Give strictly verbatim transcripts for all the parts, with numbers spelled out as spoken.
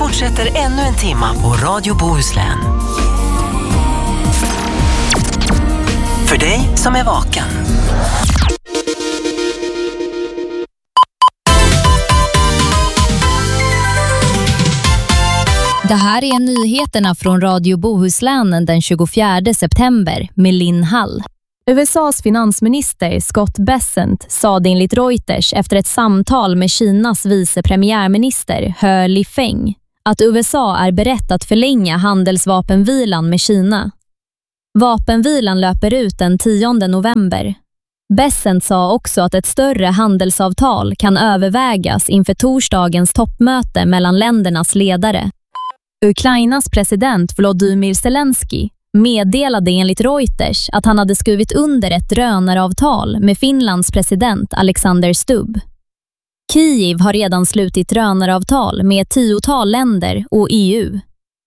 fortsätter ännu en timma på Radio Bohuslän. För dig som är vaken. Det här är nyheterna från Radio Bohuslän den tjugofjärde september med Linn Hall. U S A:s finansminister Scott Bessent sa det enligt Reuters efter ett samtal med Kinas vice premiärminister He Lifeng att U S A är berett att förlänga handelsvapenvilan med Kina. Vapenvilan löper ut den tionde november. Bessent sa också att ett större handelsavtal kan övervägas inför torsdagens toppmöte mellan ländernas ledare. Ukrainas president Volodymyr Zelensky meddelade enligt Reuters att han hade skrivit under ett drönaravtal med Finlands president Alexander Stubb. Kiev har redan slutit drönaravtal med ett tiotal länder och E U.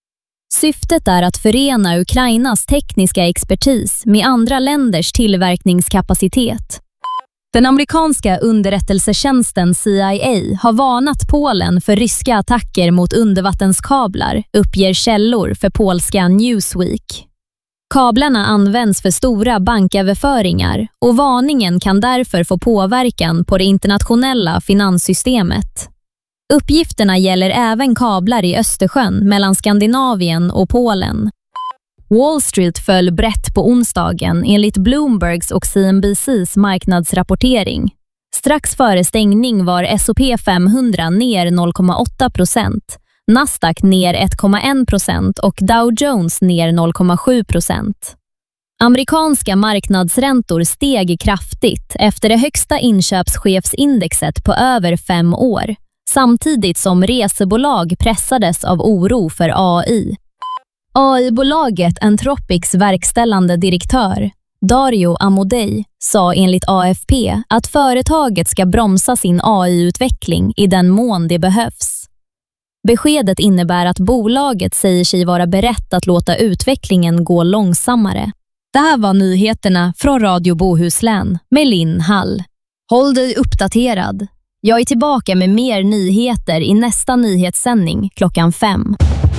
Syftet är att förena Ukrainas tekniska expertis med andra länders tillverkningskapacitet. Den amerikanska underrättelsetjänsten C I A har varnat Polen för ryska attacker mot undervattenskablar, uppger källor för polska Newsweek. Kablarna används för stora banköverföringar och varningen kan därför få påverkan på det internationella finanssystemet. Uppgifterna gäller även kablar i Östersjön mellan Skandinavien och Polen. Wall Street föll brett på onsdagen enligt Bloombergs och C N B C:s marknadsrapportering. Strax före stängning var S och P femhundra ner noll komma åtta procent, Nasdaq ner ett komma en procent och Dow Jones ner noll komma sju procent. Amerikanska marknadsräntor steg kraftigt efter det högsta inköpschefsindexet på över fem år, samtidigt som resebolag pressades av oro för A I. A I-bolaget Anthropics verkställande direktör Dario Amodei sa enligt A F P att företaget ska bromsa sin A I-utveckling i den mån det behövs. Beskedet innebär att bolaget säger sig vara berett att låta utvecklingen gå långsammare. Det här var nyheterna från Radio Bohuslän med Linn Hall. Håll dig uppdaterad. Jag är tillbaka med mer nyheter i nästa nyhetssändning klockan fem.